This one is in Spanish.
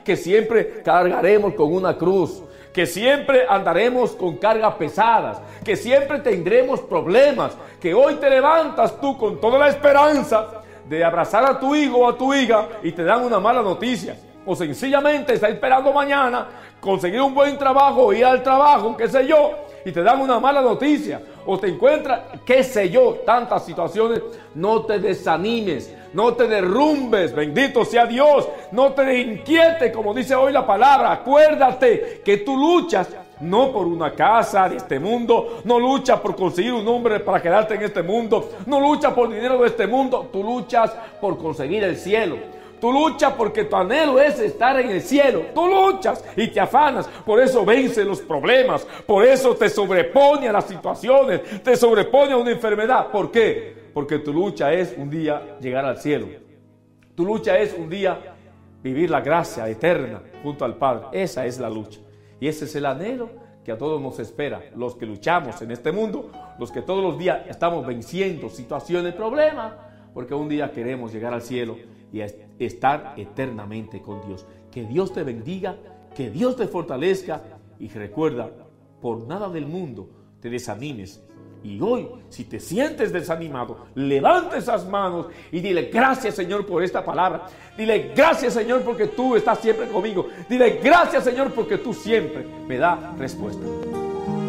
que siempre cargaremos con una cruz, que siempre andaremos con cargas pesadas, que siempre tendremos problemas, que hoy te levantas tú con toda la esperanza de abrazar a tu hijo o a tu hija y te dan una mala noticia. O sencillamente estás esperando mañana conseguir un buen trabajo, ir al trabajo, qué sé yo, y te dan una mala noticia. O te encuentras, qué sé yo, tantas situaciones. No te desanimes, no te derrumbes, bendito sea Dios. No te inquietes, como dice hoy la palabra. Acuérdate que tú luchas no por una casa de este mundo, no luchas por conseguir un hombre para quedarte en este mundo, no luchas por dinero de este mundo, tú luchas por conseguir el cielo. Tú luchas porque tu anhelo es estar en el cielo. Tú luchas y te afanas. Por eso vence los problemas. Por eso te sobrepone a las situaciones. Te sobrepone a una enfermedad. ¿Por qué? Porque tu lucha es un día llegar al cielo. Tu lucha es un día vivir la gracia eterna junto al Padre. Esa es la lucha. Y ese es el anhelo que a todos nos espera. Los que luchamos en este mundo. Los que todos los días estamos venciendo situaciones, problemas. Porque un día queremos llegar al cielo y estar eternamente con Dios. Que Dios te bendiga, que Dios te fortalezca y recuerda, por nada del mundo te desanimes. Y hoy, si te sientes desanimado, levanta esas manos y dile gracias, Señor, por esta palabra. Dile gracias, Señor, porque tú estás siempre conmigo. Dile gracias, Señor, porque tú siempre me das respuesta.